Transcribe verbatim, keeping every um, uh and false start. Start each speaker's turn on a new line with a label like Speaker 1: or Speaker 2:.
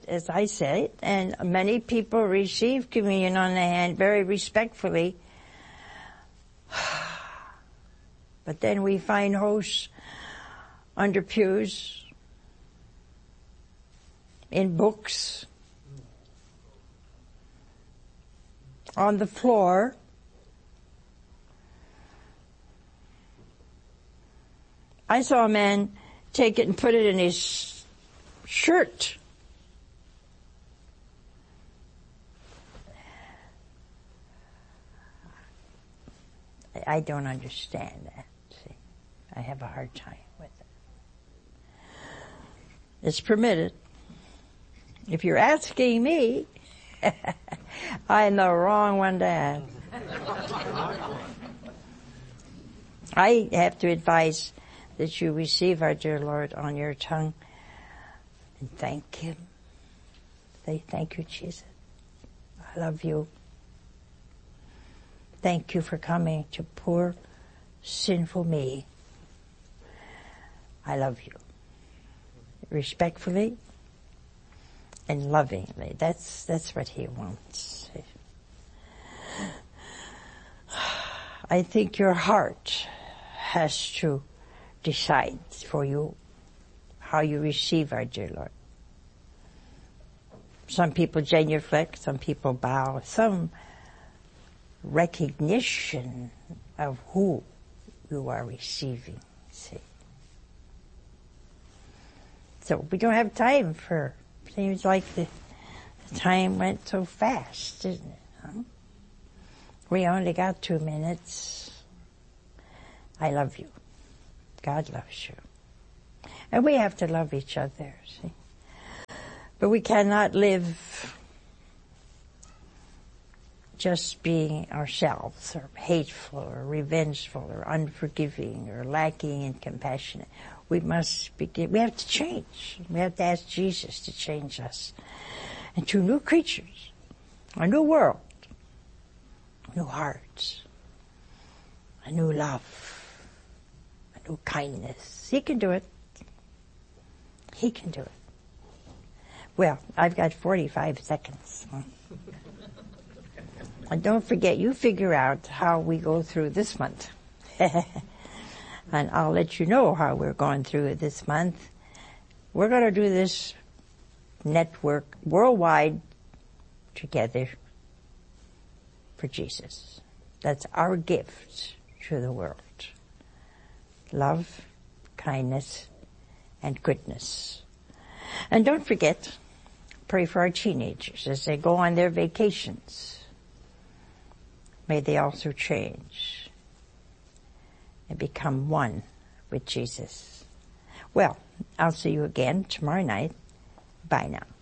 Speaker 1: as I say it, and many people receive communion on the hand very respectfully. But then we find hosts under pews, in books, on the floor. I saw a man take it and put it in his shirt. I don't understand that. See, I have a hard time with it. It's permitted. If you're asking me, I'm the wrong one to ask. I have to advise that you receive our dear Lord on your tongue and thank Him. Say, thank you, Jesus. I love you. Thank you for coming to poor, sinful me. I love you. Respectfully and lovingly. That's, that's what He wants. I think your heart has to decide for you how you receive our dear Lord. Some people genuflect, some people bow, some recognition of who you are receiving. See? So we don't have time for, seems like the, the time went so fast, didn't it? Huh? We only got two minutes. I love you. God loves you. And we have to love each other, see? But we cannot live just being ourselves, or hateful, or revengeful, or unforgiving, or lacking in compassion. We must begin, we have to change. We have to ask Jesus to change us into new creatures, a new world, new hearts, a new love, a new kindness. He can do it. He can do it. Well, I've got forty-five seconds. And don't forget, you figure out how we go through this month. And I'll let you know how we're going through it this month. We're going to do this network worldwide together for Jesus. That's our gift to the world. Love, kindness, and goodness. And don't forget, pray for our teenagers as they go on their vacations. May they also change and become one with Jesus. Well, I'll see you again tomorrow night. Bye now.